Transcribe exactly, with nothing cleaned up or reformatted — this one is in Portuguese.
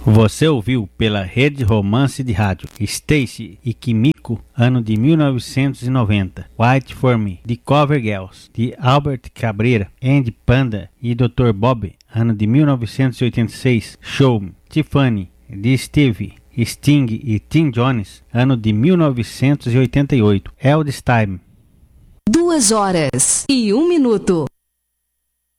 Você ouviu pela Rede Romance de Rádio Stacy e Kimiko, ano de mil novecentos e noventa. White for Me, de Cover Girls, de Albert Cabrera, Andy Panda e doutor Bob, ano de mil novecentos e oitenta e seis. Show Me, Tiffany, de Stevie, Sting e Tim Jones, ano de mil novecentos e oitenta e oito. Eldest Time. Duas horas e um minuto.